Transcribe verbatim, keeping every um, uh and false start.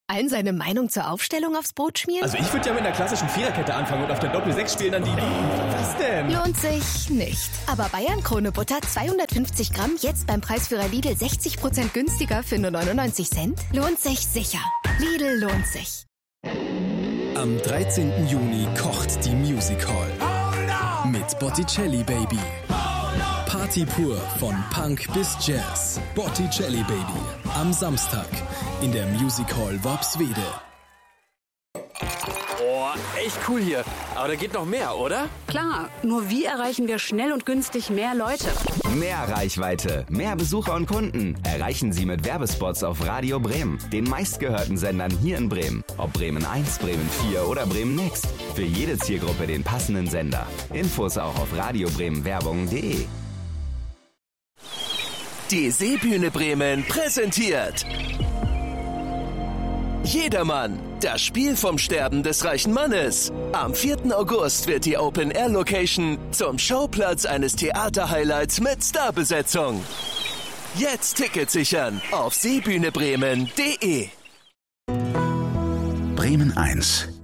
Allen seine Meinung zur Aufstellung aufs Brot schmieren? Also ich würde ja mit einer klassischen Viererkette anfangen und auf der Doppel sechs spielen dann die... Was denn? Lohnt sich nicht. Aber Bayern Krone Butter zweihundertfünfzig Gramm jetzt beim Preisführer Lidl sechzig Prozent günstiger für nur neunundneunzig Cent? Lohnt sich sicher. Lidl lohnt sich. Am dreizehnten Juni kocht die Music Hall mit Botticelli Baby. Party pur von Punk bis Jazz. Botticelli Baby. Am Samstag in der Music Hall Worpswede. Oh, echt cool hier. Aber da geht noch mehr, oder? Klar, nur wie erreichen wir schnell und günstig mehr Leute? Mehr Reichweite, mehr Besucher und Kunden erreichen Sie mit Werbespots auf Radio Bremen, den meistgehörten Sendern hier in Bremen. Ob Bremen eins, Bremen vier oder Bremen Next. Für jede Zielgruppe den passenden Sender. Infos auch auf radiobremenwerbung punkt de. Die Seebühne Bremen präsentiert Jedermann, das Spiel vom Sterben des reichen Mannes. Am vierten August wird die Open-Air-Location zum Schauplatz eines Theater-Highlights mit Starbesetzung. Jetzt Ticket sichern auf seebühne bremen punkt de. Bremen eins.